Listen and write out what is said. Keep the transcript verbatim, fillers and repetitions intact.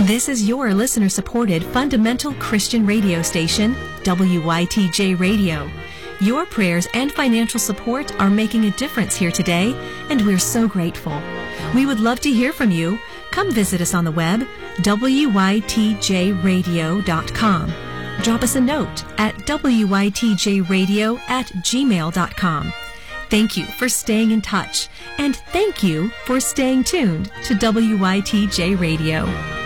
This is your listener-supported fundamental Christian radio station, W Y T J Radio. Your prayers and financial support are making a difference here today, and we're so grateful. We would love to hear from you. Come visit us on the web, W Y T J radio dot com. Drop us a note at W Y T J radio at gmail dot com. Thank you for staying in touch, and thank you for staying tuned to W Y T J Radio.